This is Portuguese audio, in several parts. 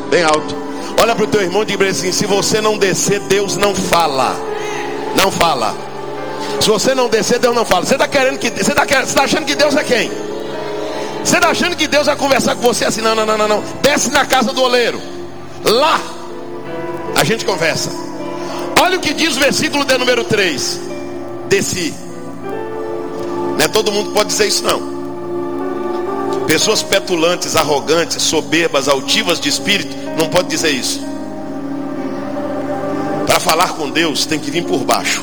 bem alto. Olha para o teu irmão e diga assim: se você não descer, Deus não fala. Não fala. Se você não descer, Deus não fala. Você está achando que Deus é quem? Você está achando que Deus vai conversar com você assim? Não. Desce na casa do oleiro. Lá a gente conversa. Olha o que diz o versículo de número 3. Desci. Não é todo mundo que pode dizer isso, não. Pessoas petulantes, arrogantes, soberbas, altivas de espírito não pode dizer isso. Para falar com Deus tem que vir por baixo.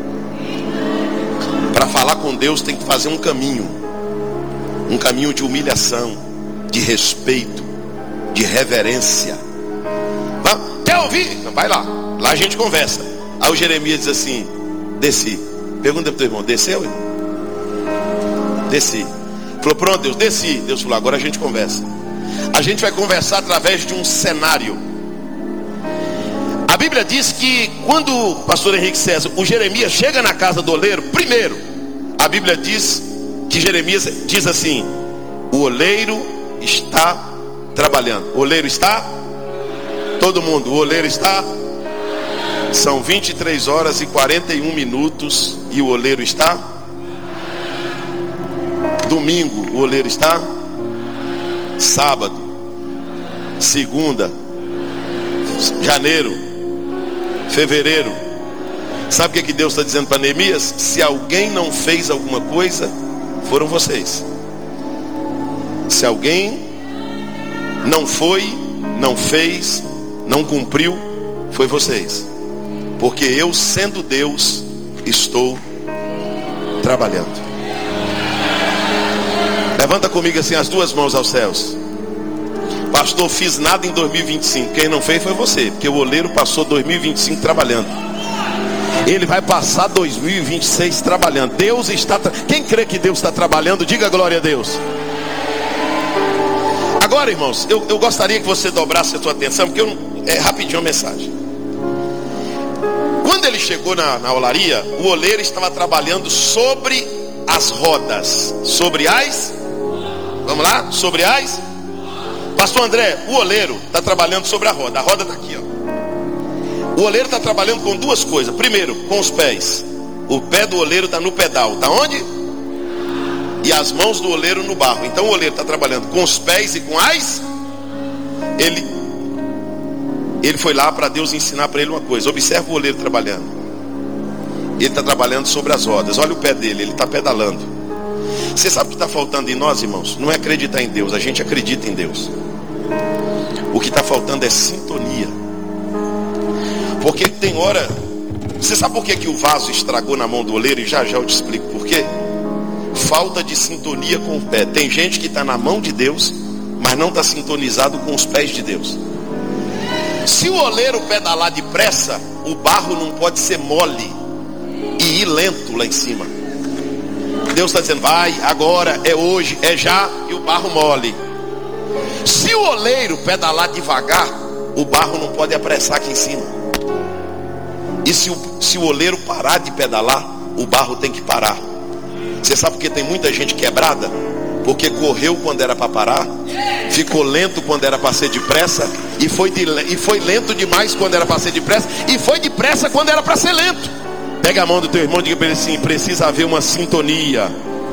Para falar com Deus tem que fazer um caminho de humilhação, de respeito, de reverência. Quer ouvir? Então vai lá. Lá a gente conversa. Aí o Jeremias diz assim: desci. Pergunta para o teu irmão: desceu? Desci. Falou: pronto, Deus, desci. Deus falou: agora a gente conversa. A gente vai conversar através de um cenário. A Bíblia diz que quando o pastor Henrique César, o Jeremias chega na casa do oleiro, primeiro, a Bíblia diz que Jeremias diz assim: o oleiro está trabalhando. O oleiro está? Todo mundo, o oleiro está? São 23 horas e 41 minutos e o oleiro está? Domingo, o oleiro está? Sábado, segunda, janeiro, fevereiro. Sabe o que Deus está dizendo para Neemias? Se alguém não fez alguma coisa, foram vocês. Se alguém não foi, não fez, não cumpriu, foi vocês. Porque eu, sendo Deus, estou trabalhando. Levanta comigo assim as duas mãos aos céus. Pastor, fiz nada em 2025. Quem não fez foi você, porque o oleiro passou 2025 trabalhando. Ele vai passar 2026 trabalhando. Deus está Quem crê que Deus está trabalhando, diga glória a Deus. Agora, irmãos, eu gostaria que você dobrasse a sua atenção, porque é rapidinho a mensagem. Quando ele chegou na olaria, o oleiro estava trabalhando sobre as rodas. Sobre as... Vamos lá? Sobre as... Pastor André, o oleiro está trabalhando sobre a roda. A roda está aqui, ó. O oleiro está trabalhando com duas coisas. Primeiro, com os pés. O pé do oleiro está no pedal. Está onde? E as mãos do oleiro no barro. Então o oleiro está trabalhando com os pés e com as... Ele foi lá para Deus ensinar para ele uma coisa. Observa o oleiro trabalhando. Ele está trabalhando sobre as rodas. Olha o pé dele, ele está pedalando. Você sabe o que está faltando em nós, irmãos? Não é acreditar em Deus, a gente acredita em Deus. O que está faltando é sintonia. Porque tem hora... Você sabe por que o vaso estragou na mão do oleiro? E já eu te explico por quê. Falta de sintonia com o pé. Tem gente que está na mão de Deus, mas não está sintonizado com os pés de Deus. Se o oleiro pedalar depressa, o barro não pode ser mole e ir lento lá em cima. Deus está dizendo: vai, agora, é hoje, é já, e o barro mole. Se o oleiro pedalar devagar, o barro não pode apressar aqui em cima. E se o oleiro parar de pedalar, o barro tem que parar. Você sabe por que tem muita gente quebrada? Porque correu quando era para parar, ficou lento quando era para ser depressa, e foi lento demais quando era para ser depressa, e foi depressa quando era para ser lento. Pega a mão do teu irmão e diga para ele assim: precisa haver uma sintonia.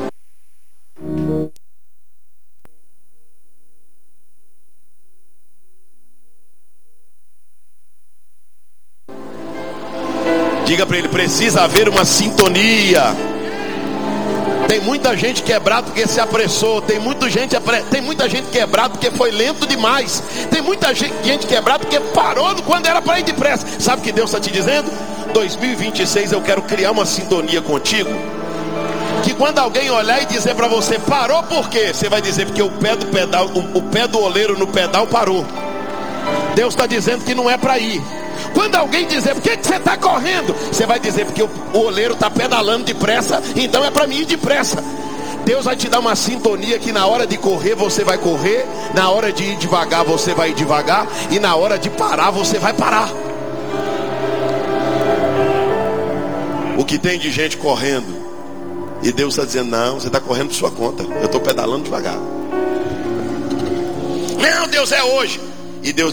Diga para ele: precisa haver uma sintonia. Tem muita gente quebrada porque se apressou. Tem muita gente quebrada porque foi lento demais. Tem muita gente quebrada porque parou quando era para ir depressa. Sabe o que Deus está te dizendo? 2026 eu quero criar uma sintonia contigo, que quando alguém olhar e dizer para você: parou por quê? Você vai dizer: porque o pé do oleiro no pedal parou. Deus está dizendo que não é para ir. Quando alguém dizer: por que você está correndo? Você vai dizer: porque o oleiro está pedalando depressa, então é para mim ir depressa. Deus vai te dar uma sintonia que na hora de correr você vai correr, na hora de ir devagar você vai ir devagar, e na hora de parar você vai parar. O que tem de gente correndo e Deus está dizendo: não, você está correndo por sua conta, eu estou pedalando devagar. Não, Deus, é hoje. E Deus